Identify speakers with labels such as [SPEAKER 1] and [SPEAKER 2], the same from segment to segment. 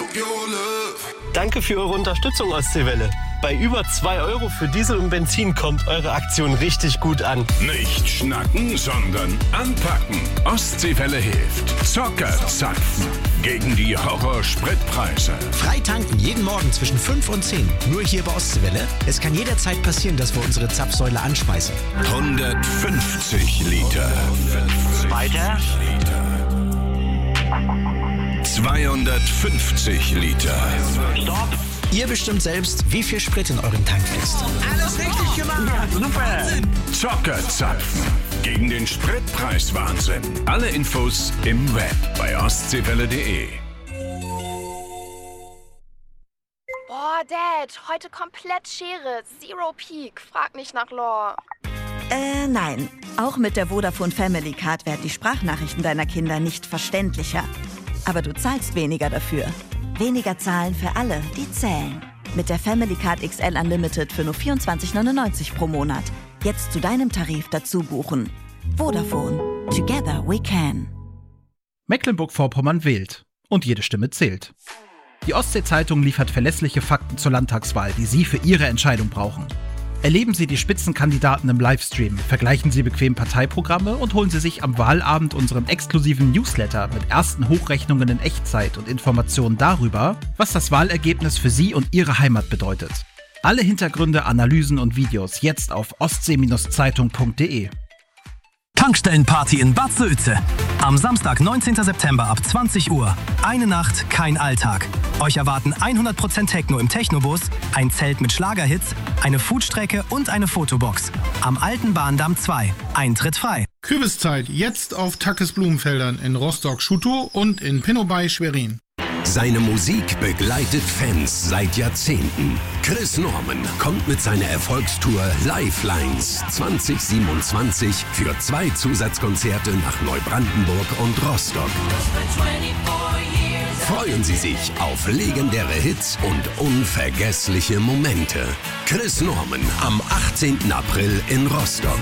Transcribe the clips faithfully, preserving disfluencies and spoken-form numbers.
[SPEAKER 1] Danke für eure Unterstützung, Ostseewelle. Bei über zwei Euro für Diesel und Benzin kommt eure Aktion richtig gut an.
[SPEAKER 2] Nicht schnacken, sondern anpacken. Ostseewelle hilft. Zocker zapfen gegen die Horror-Spritpreise.
[SPEAKER 3] Frei tanken jeden Morgen zwischen fünf und zehn. Nur hier bei Ostseewelle. Es kann jederzeit passieren, dass wir unsere Zapfsäule anspeisen.
[SPEAKER 2] hundertfünfzig Liter.
[SPEAKER 4] Weiter.
[SPEAKER 2] zweihundertfünfzig Liter.
[SPEAKER 4] Stopp.
[SPEAKER 3] Ihr bestimmt selbst, wie viel Sprit in euren Tank fließt.
[SPEAKER 4] Alles richtig gemacht. Super.
[SPEAKER 2] Zockerzapfen gegen den Spritpreiswahnsinn. Alle Infos im Web bei ostseewelle punkt de.
[SPEAKER 5] Boah, Dad, heute komplett Schere. Zero Peak. Frag nicht nach Lore.
[SPEAKER 6] Äh, nein. Auch mit der Vodafone Family Card werden die Sprachnachrichten deiner Kinder nicht verständlicher. Aber du zahlst weniger dafür. Weniger zahlen für alle, die zählen. Mit der Family Card X L Unlimited für nur vierundzwanzig neunundneunzig pro Monat. Jetzt zu deinem Tarif dazu buchen. Vodafone. Together we can.
[SPEAKER 7] Mecklenburg-Vorpommern wählt. Und jede Stimme zählt. Die Ostsee-Zeitung liefert verlässliche Fakten zur Landtagswahl, die Sie für Ihre Entscheidung brauchen. Erleben Sie die Spitzenkandidaten im Livestream, vergleichen Sie bequem Parteiprogramme und holen Sie sich am Wahlabend unseren exklusiven Newsletter mit ersten Hochrechnungen in Echtzeit und Informationen darüber, was das Wahlergebnis für Sie und Ihre Heimat bedeutet. Alle Hintergründe, Analysen und Videos jetzt auf ostsee Zeitung punkt de.
[SPEAKER 8] Tankstellenparty in Bad Sülze. Am Samstag, neunzehnten September ab zwanzig Uhr. Eine Nacht, kein Alltag. Euch erwarten hundert Prozent Techno im Technobus, ein Zelt mit Schlagerhits, eine Foodstrecke und eine Fotobox. Am Alten Bahndamm zwei. Eintritt frei.
[SPEAKER 9] Kürbiszeit jetzt auf Tackes Blumenfeldern in Rostock-Schutow und in Pinnobay Schwerin.
[SPEAKER 10] Seine Musik begleitet Fans seit Jahrzehnten. Chris Norman kommt mit seiner Erfolgstour Lifelines zwanzig siebenundzwanzig für zwei Zusatzkonzerte nach Neubrandenburg und Rostock. Freuen Sie sich auf legendäre Hits und unvergessliche Momente. Chris Norman am achtzehnten April in Rostock.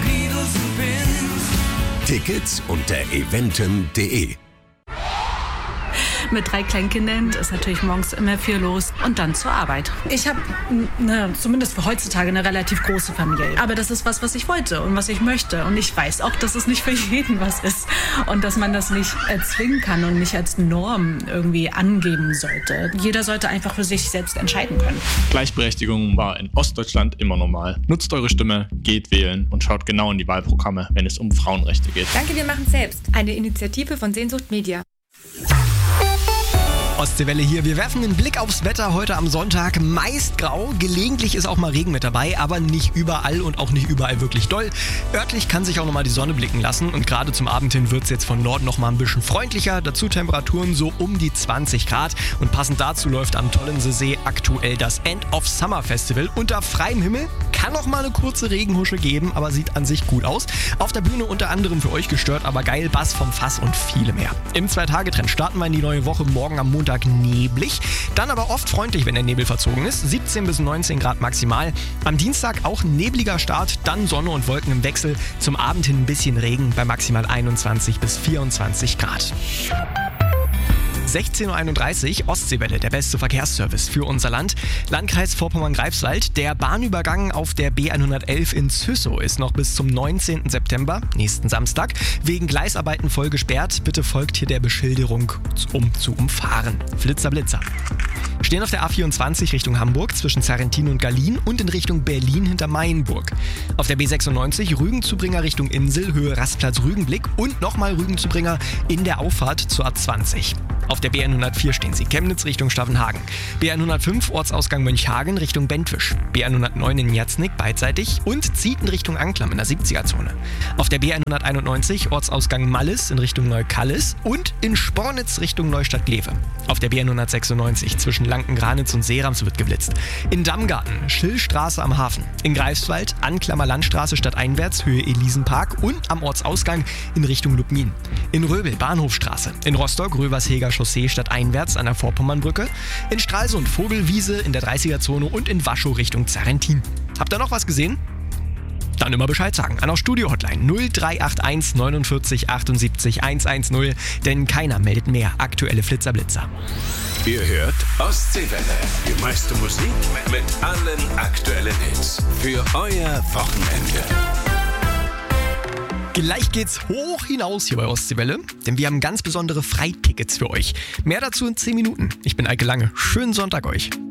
[SPEAKER 10] Tickets unter eventim punkt de.
[SPEAKER 11] Mit drei Kleinkindern ist natürlich morgens immer viel los und dann zur Arbeit. Ich habe, ne, zumindest für heutzutage, eine relativ große Familie. Aber das ist was, was ich wollte und was ich möchte. Und ich weiß auch, dass es nicht für jeden was ist. Und dass man das nicht erzwingen kann und nicht als Norm irgendwie angeben sollte. Jeder sollte einfach für sich selbst entscheiden können.
[SPEAKER 12] Gleichberechtigung war in Ostdeutschland immer normal. Nutzt eure Stimme, geht wählen und schaut genau in die Wahlprogramme, wenn es um Frauenrechte geht.
[SPEAKER 13] Danke, wir machen selbst. Eine Initiative von Sehnsucht Media.
[SPEAKER 14] Ostseewelle hier. Wir werfen einen Blick aufs Wetter heute am Sonntag. Meist grau, gelegentlich ist auch mal Regen mit dabei, aber nicht überall und auch nicht überall wirklich doll. Örtlich kann sich auch nochmal die Sonne blicken lassen und gerade zum Abend hin wird es jetzt von Norden nochmal ein bisschen freundlicher. Dazu Temperaturen so um die zwanzig Grad und passend dazu läuft am Tollensesee aktuell das End of Summer Festival. Unter freiem Himmel kann noch mal eine kurze Regenhusche geben, aber sieht an sich gut aus. Auf der Bühne unter anderem für euch gestört, aber geil, Bass vom Fass und viele mehr. Im Zwei-Tage-Trend starten wir in die neue Woche, morgen am Montag neblig, dann aber oft freundlich, wenn der Nebel verzogen ist, siebzehn bis neunzehn Grad maximal. Am Dienstag auch ein nebliger Start, dann Sonne und Wolken im Wechsel, zum Abend hin ein bisschen Regen bei maximal einundzwanzig bis vierundzwanzig Grad. sechzehn Uhr einunddreißig, Ostseewelle, der beste Verkehrsservice für unser Land. Landkreis Vorpommern-Greifswald, der Bahnübergang auf der B hundertelf in Züssow ist noch bis zum neunzehnten September, nächsten Samstag, wegen Gleisarbeiten voll gesperrt. Bitte folgt hier der Beschilderung, um zu umfahren. Flitzer, Blitzer. Stehen auf der A vierundzwanzig Richtung Hamburg zwischen Zarrentin und Gallien und in Richtung Berlin hinter Mainburg. Auf der B sechsundneunzig Rügenzubringer Richtung Insel, Höhe Rastplatz Rügenblick und nochmal Rügenzubringer in der Auffahrt zur A zwanzig. Auf der B hundertvier stehen Sie, Chemnitz Richtung Stavenhagen. B hundertfünf Ortsausgang Mönchhagen Richtung Bentwisch. B hundertneun in Jatznik beidseitig und Zieten Richtung Anklam in der siebziger-Zone. Auf der B hunderteinundneunzig Ortsausgang Mallis in Richtung Neukallis und in Spornitz Richtung Neustadt-Glewe. Auf der B hundertsechsundneunzig zwischen Lanken-Granitz und Seerams wird geblitzt. In Dammgarten, Schillstraße am Hafen. In Greifswald, Anklammer Landstraße stadteinwärts, Höhe Elisenpark und am Ortsausgang in Richtung Lubmin. In Röbel, Bahnhofstraße. In Rostock, Röversheger Chaussee stadteinwärts an der Vorpommernbrücke. In Stralsund, Vogelwiese in der dreißiger-Zone und in Waschow Richtung Zarrentin. Habt ihr noch was gesehen? Dann immer Bescheid sagen an der Studio-Hotline null drei acht eins neunundvierzig achtundsiebzig hundertzehn, denn keiner meldet mehr aktuelle Flitzer-Blitzer.
[SPEAKER 10] Ihr hört Ostseewelle. Die meiste Musik mit allen aktuellen Hits. Für euer Wochenende.
[SPEAKER 14] Gleich geht's hoch hinaus hier bei Ostseewelle, denn wir haben ganz besondere Freitickets für euch. Mehr dazu in zehn Minuten. Ich bin Eike Lange. Schönen Sonntag euch.